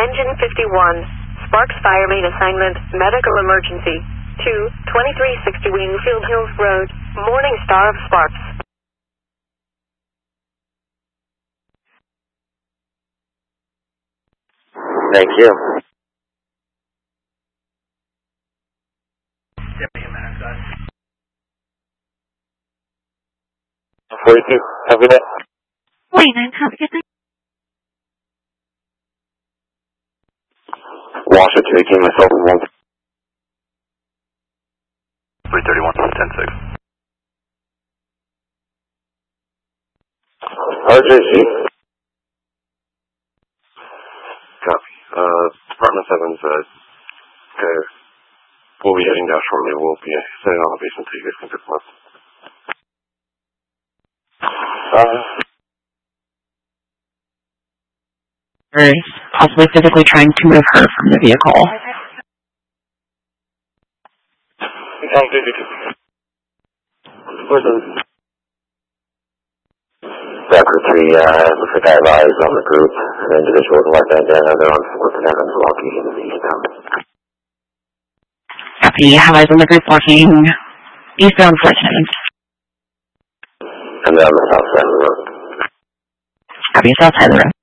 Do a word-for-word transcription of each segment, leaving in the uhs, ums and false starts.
Engine fifty-one. Sparks Fire Main Assignment, Medical Emergency. two, twenty-three sixty Wingfield Hills Road, Morning Star of Sparks. Thank you. forty-two, have a good day. forty-nine, have a good night. Washington, eighteen, myself, one. three thirty-one, ten six. R J G. Copy. Uh, Department seven's, uh, okay. We'll be heading down shortly. We'll be setting on the base until you guys can pick them up. Uh, possibly physically trying to move her from the vehicle. Tom, did you? Where's the... Record three, uh, looks like I have eyes on the group. An individual with a white bandana, they're on fourth and Evans, walking in the eastbound. Copy, have eyes on the group walking eastbound fourth and Evans. And they're on the south side of the road. Copy, south side of the road.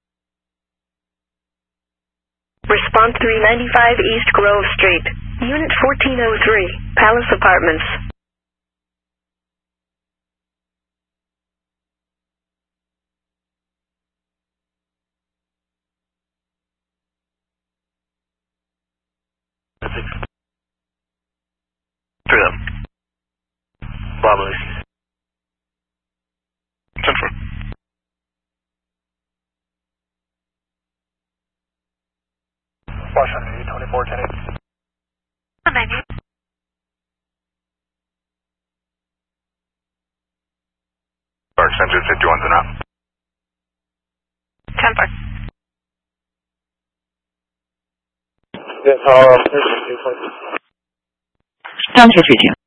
Response three ninety-five East Grove Street, Unit fourteen oh three, Palace Apartments. Three of them. Bob Lucy. Central. Washington, twenty-four ten eight. Park Center, fifty-one's enough. ten five. Yes, uh, Down two three two.